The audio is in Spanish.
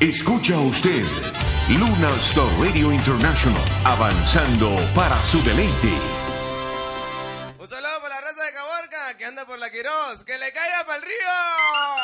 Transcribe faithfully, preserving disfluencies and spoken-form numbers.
Escucha usted Luna Star Radio International, avanzando para su deleite. Un saludo para la raza de Caborca que anda por la Quirós. ¡Que le caiga para el río!